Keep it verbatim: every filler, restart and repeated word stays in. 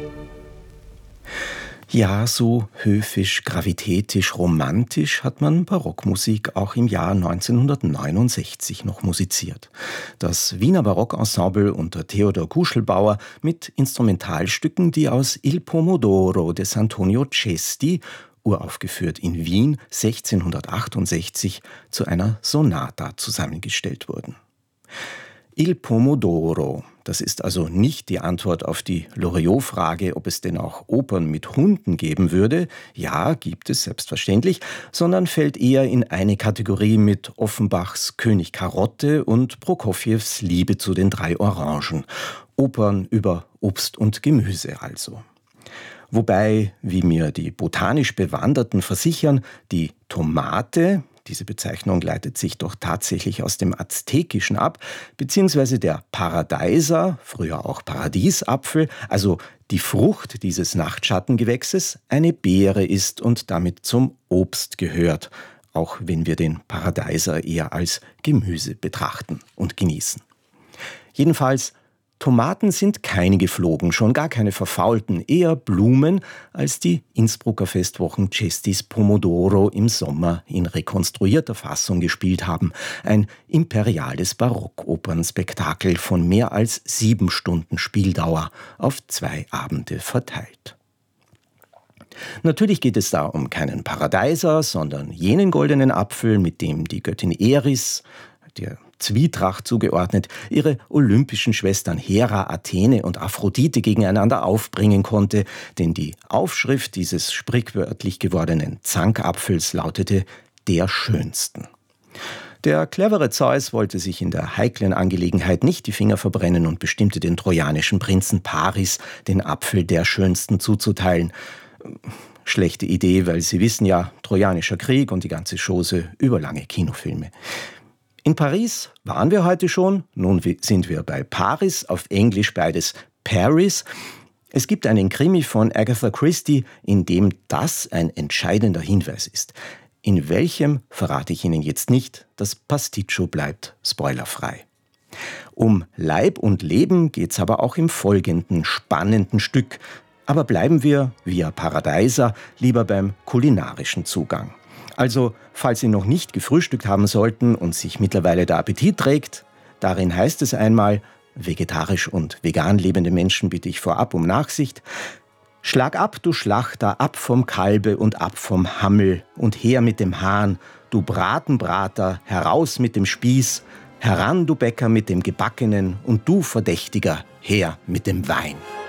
Ja, so höfisch, gravitätisch, romantisch hat man Barockmusik auch im Jahr neunzehnhundertneunundsechzig noch musiziert. Das Wiener Barockensemble unter Theodor Guschelbauer mit Instrumentalstücken, die aus Il Pomodoro des Antonio Cesti, uraufgeführt in Wien sechzehnhundertachtundsechzig, zu einer Sonata zusammengestellt wurden. Il Pomodoro, das ist also nicht die Antwort auf die Loriot-Frage, ob es denn auch Opern mit Hunden geben würde. Ja, gibt es selbstverständlich, sondern fällt eher in eine Kategorie mit Offenbachs König Karotte und Prokofjews Liebe zu den drei Orangen. Opern über Obst und Gemüse also. Wobei, wie mir die botanisch Bewanderten versichern, die Tomate, diese Bezeichnung leitet sich doch tatsächlich aus dem Aztekischen ab, beziehungsweise der Paradeiser, früher auch Paradiesapfel, also die Frucht dieses Nachtschattengewächses, eine Beere ist und damit zum Obst gehört, auch wenn wir den Paradeiser eher als Gemüse betrachten und genießen. Jedenfalls, Tomaten sind keine geflogen, schon gar keine verfaulten, eher Blumen, als die Innsbrucker Festwochen Cestis Pomodoro im Sommer in rekonstruierter Fassung gespielt haben. Ein imperiales Barockopernspektakel von mehr als sieben Stunden Spieldauer auf zwei Abende verteilt. Natürlich geht es da um keinen Paradeiser, sondern jenen goldenen Apfel, mit dem die Göttin Eris, der Zwietracht zugeordnet, ihre olympischen Schwestern Hera, Athene und Aphrodite gegeneinander aufbringen konnte, denn die Aufschrift dieses sprichwörtlich gewordenen Zankapfels lautete der Schönsten. Der clevere Zeus wollte sich in der heiklen Angelegenheit nicht die Finger verbrennen und bestimmte den trojanischen Prinzen Paris, den Apfel der Schönsten zuzuteilen. Schlechte Idee, weil Sie wissen ja, Trojanischer Krieg und die ganze Chose über lange Kinofilme. In Paris waren wir heute schon, nun sind wir bei Paris, auf Englisch beides Paris. Es gibt einen Krimi von Agatha Christie, in dem das ein entscheidender Hinweis ist. In welchem verrate ich Ihnen jetzt nicht, das Pasticcio bleibt spoilerfrei. Um Leib und Leben geht's aber auch im folgenden spannenden Stück. Aber bleiben wir, via Paradeiser, lieber beim kulinarischen Zugang. Also, falls Sie noch nicht gefrühstückt haben sollten und sich mittlerweile der Appetit trägt, darin heißt es einmal, vegetarisch und vegan lebende Menschen bitte ich vorab um Nachsicht: Schlag ab, du Schlachter, ab vom Kalbe und ab vom Hammel und her mit dem Hahn, du Bratenbrater, heraus mit dem Spieß, heran, du Bäcker mit dem Gebackenen und du Verdächtiger, her mit dem Wein.